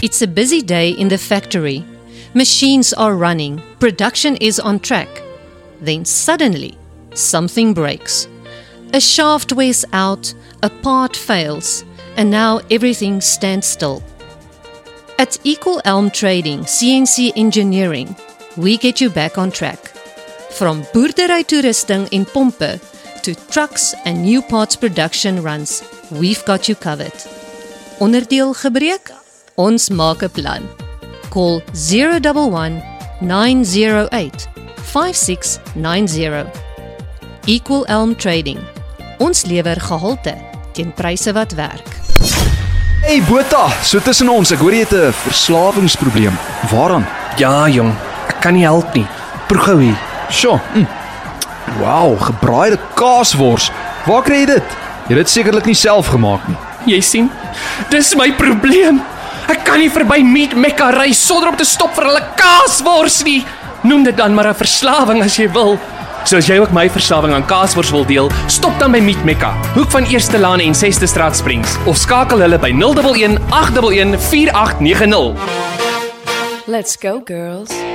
It's a busy day in the factory. Machines are running, production is on track. Then suddenly, something breaks. A shaft wears out, a part fails, and now everything stands still. At Equal Elm Trading, CNC Engineering, we get you back on track. From boerdery toerusting en pompe to trucks and new parts production runs, we've got you covered. Onderdeel gebreek? Ons maak 'n plan. Call 011 908 5690. Equal Elm Trading. Ons lewer gehalte teen pryse wat werk. Hey Botha, so tussen ons, ek hoor jy het 'n verslawingsprobleem. Waaraan? Ja jong, ek kan nie help nie. Proe gou hier. Sjoe. Wow, gebraaide kaaswors. Waar kry jy dit? Jy het dit sekerlik nie self gemaak nie. Jy sien, dis my probleem. Ek kan nie verby Meat Mecca ry sonder om te stop vir hulle kaaswors nie. Noem dit dan maar 'n verslawing as jy wil. So as jy ook my verslawing aan kaaswors wil deel, stop dan by Meat Mecca, hoek van Eerste Laan en 6de Straat Springs, of skakel hulle by 011 811 4890. Let's go, girls.